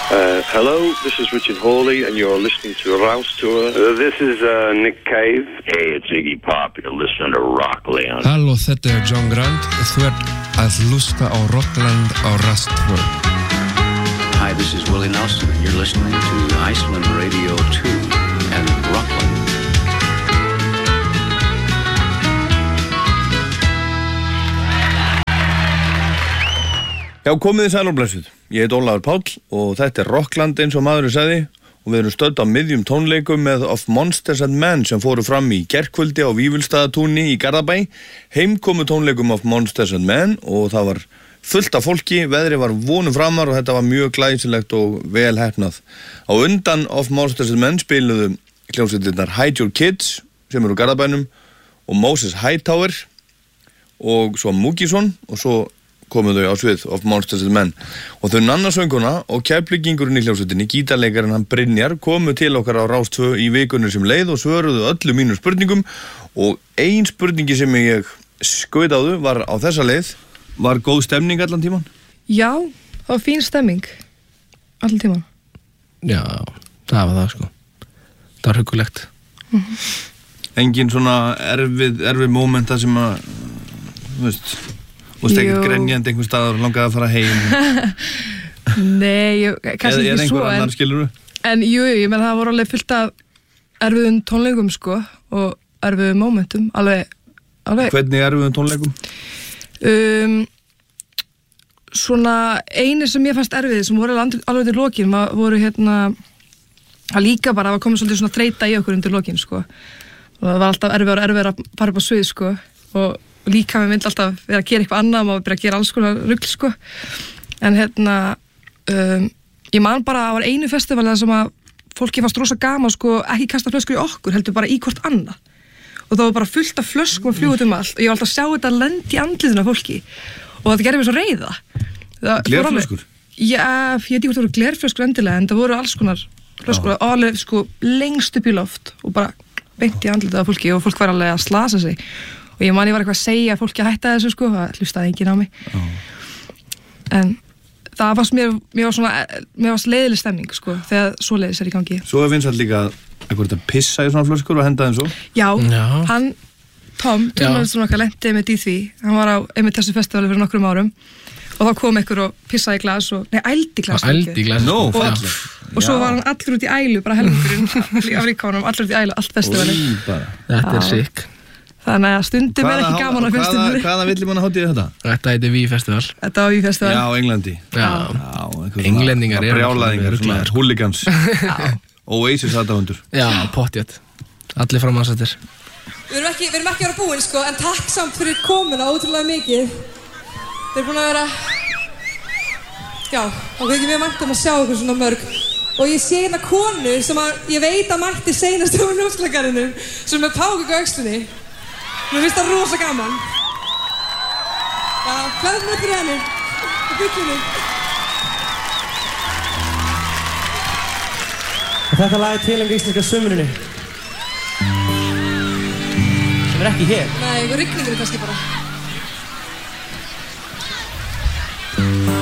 Hello, this is Richard Hawley, and you're listening to Rouse Tour. This is Nick Cave. Hey, it's Iggy Pop. You're listening to Rockland. Halló, þetta John Grant og þú ert að hlusta á Rockland á Rouse Tour. Hi, this is Willie Nelson, and you're listening to Iceland Radio 2 and Rockland. Já, komið þið sæl og blessuð. Ég heit Ólafur Páll og þetta Rockland eins og maðurinn sagði og við erum stödd á miðjum tónleikum með Of Monsters and Men sem fóru fram í gærkvöldi á Vífilsstaðatúni í Garðabæ. Heimkomu tónleikum Of Monsters and Men og það var fullt af fólki, veðri var vonum framar og þetta var mjög glæsilegt og vel heppnað. Á undan Of Monsters and Men spiluðu hljómsveitirnar Hide Your Kids sem eru Garðabænum og Moses Hightower og svo Múkisson og svo komu þau á svið Of Monsters and Men og þau Nanna sönguna og keflingingurinn í hljómsveitinni, gítarleikarinn hann Brynjar komu til okkar á Rás 2 í vikunni sem leið og svöruðu öllum mínum spurningum og ein spurningi sem ég skaut á þau var á þessa leið: var góð stemning allan tíman? Já, það var fín stemming allan tíman. Já, það var það sko. Það var huggulegt. Engin svona erfið mómenta sem að þú veist og stekkt grenjandi einhver staðar og langaði að fara heim. Nei, kannski ekki svo annar, skilurðu? En jú, ég menn það voru alveg fullt af erfiðum tónleikum sko og erfiðum momentum alveg. Hvernig erfiðum tónleikum? Svona einu sem ég fannst erfið sem voru alveg til lokin voru að líka bara að koma svolítið svona þreyta í okkur undir lokin sko og það var alltaf erfið að fara upp á svið sko og líka með myndi alltaf vera að gera eitthvað annað, maður bara að gera alls konar rugl sko en ég man bara að það var einu festival sem að fólki fannst rosa gaman sko, ekki kasta flöskur í okkur, heldur bara í hvort annað og það var bara fullt af flöskum að fljúga út allt og ég var alltaf að sjá þetta lenda í andliðinu af fólki og þetta gerði mér svo reiða. Glerflöskur? Já, ég veit ekki hvort það voru glerflöskur endilega en það voru alls konar flöskur alveg sko lengst upp í loft og bara beint í andliðinu af fólki og fólk var alveg að slasa sig og ég man ég var eitthvað að segja fólki að hætta þessu sko, það hlustaði enginn á mig en það fannst mér var leiðileg stemning sko, þegar svoleiðis í gangi. Svo vinsælt líka eitthvað að pissa í svona flöskur og henda þeim svo? Já. Hann, Tom, tölmaðurinn okkar lenti einmitt í því, hann var á einmitt þessu festivali fyrir nokkrum árum og þá kom einhver og pissaði í glas ældi í glas no, og svo var hann allur út í ælu, bara helmingurinn af líkánum, allur út í ælu, allt festivali. Þetta sick. Þannig að stundum ekki gaman að festivali. Hvaða villi manna hátíð þetta? Þetta heitir Vífestival. Þetta var Vífestival. Já, Englandi. Já. Englendingar brjálaðingar, hooligans. Oasis aðdáendur. Já, pottjætt. Allir framansættir. Við erum ekki að vera búin sko, en takk samt fyrir komuna ótrúlega mikið. Þeir eru búin að vera okkur ekki mjög vænt að sjá okkur svona mörg. Og ég sé hérna konu sem ég veit að mætti seinast á Ljósleikarinu sem er pákuk á öxlinni. Mér finnst það rosa gaman. Já, hvernig er fyrir henni? Í byggjunni. Þetta lag er tilhengt íslenska sumrinu. Sem er ekki hér. Nei, rigningur kannski bara.